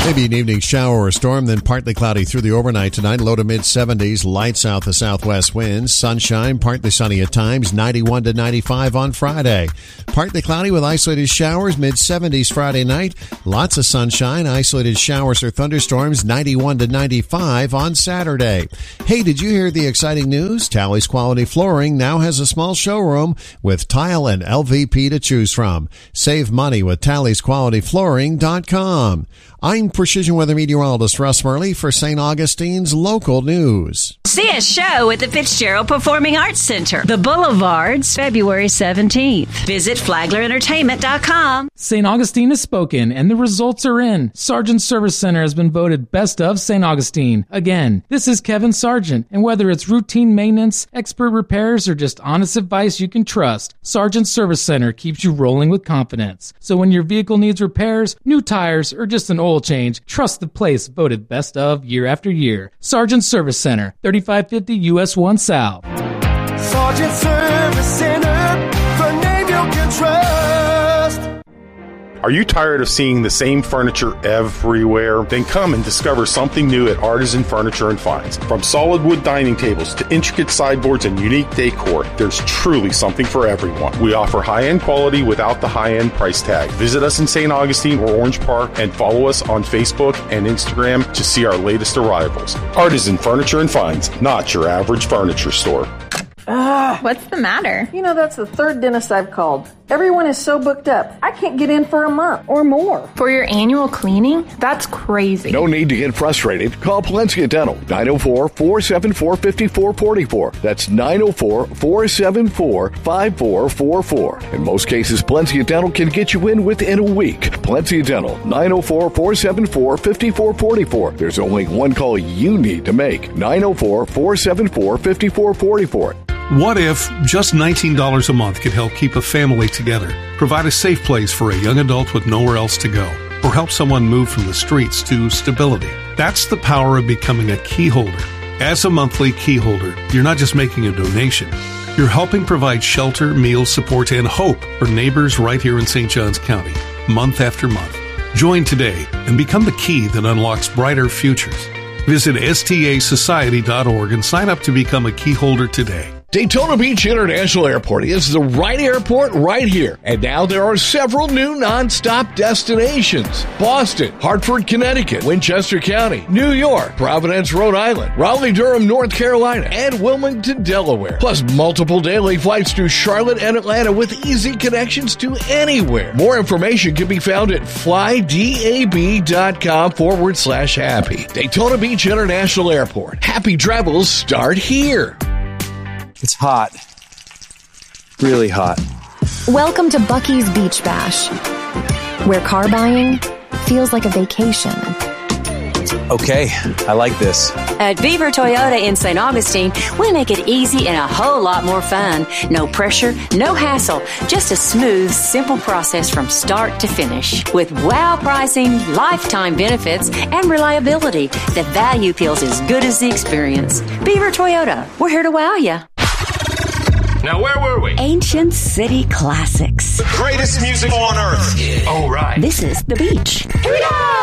Maybe an evening shower or storm, then partly cloudy through the overnight tonight. Low to mid-70s, light south to southwest winds. Sunshine, partly sunny at times, 91 to 95 on Friday. Partly cloudy with isolated showers, mid-70s Friday night. Lots of sunshine, isolated showers or thunderstorms, 91 to 95 on Saturday. Hey, did you hear the exciting news? Tally's Quality Flooring now has a small showroom with tile and LVP to choose from. Save money with TallysQualityFlooring.com. I'm Precision Weather Meteorologist Russ Murley for St. Augustine's Local News. See a show at the Fitzgerald Performing Arts Center, The Boulevards, February 17th. Visit FlaglerEntertainment.com. St. Augustine has spoken, and the results are in. Sargent Service Center has been voted Best of St. Augustine. Again, this is Kevin Sargent, and whether it's routine maintenance, expert repairs, or just honest advice you can trust, Sargent Service Center keeps you rolling with confidence. So when your vehicle needs repairs, new tires, or just an oil change, trust the place voted Best of year after year. Sargent Service Center, 3550 US 1 South. Sargent Service Center, the name you can trust. Are you tired of seeing the same furniture everywhere? Then come and discover something new at Artisan Furniture and Finds. From solid wood dining tables to intricate sideboards and unique decor, there's truly something for everyone. We offer high-end quality without the high-end price tag. Visit us in St. Augustine or Orange Park and follow us on Facebook and Instagram to see our latest arrivals. Artisan Furniture and Finds, not your average furniture store. What's the matter? You know, that's the third dentist I've called. Everyone is so booked up. I can't get in for a month or more. For your annual cleaning? That's crazy. No need to get frustrated. Call Palencia Dental, 904-474-5444. That's 904-474-5444. In most cases, Palencia Dental can get you in within a week. Palencia Dental, 904-474-5444. There's only one call you need to make, 904-474-5444. What if just $19 a month could help keep a family together, provide a safe place for a young adult with nowhere else to go, or help someone move from the streets to stability? That's the power of becoming a key holder. As a monthly key holder, you're not just making a donation. You're helping provide shelter, meals, support, and hope for neighbors right here in St. Johns County, month after month. Join today and become the key that unlocks brighter futures. Visit STASociety.org and sign up to become a key holder today. Daytona Beach International Airport is the right airport right here. And now there are several new nonstop destinations. Boston, Hartford, Connecticut, Winchester County, New York, Providence, Rhode Island, Raleigh-Durham, North Carolina, and Wilmington, Delaware. Plus multiple daily flights to Charlotte and Atlanta with easy connections to anywhere. More information can be found at flydab.com/happy. Daytona Beach International Airport. Happy travels start here. It's hot. Really hot. Welcome to Buc-ee's Beach Bash, where car buying feels like a vacation. Okay, I like this. At Beaver Toyota in St. Augustine, we make it easy and a whole lot more fun. No pressure, no hassle, just a smooth, simple process from start to finish. With wow pricing, lifetime benefits, and reliability, the value feels as good as the experience. Beaver Toyota, we're here to wow you. Now, where were we? Ancient City Classics. The greatest music on earth. Yeah. All right. This is The Beach. Here we go!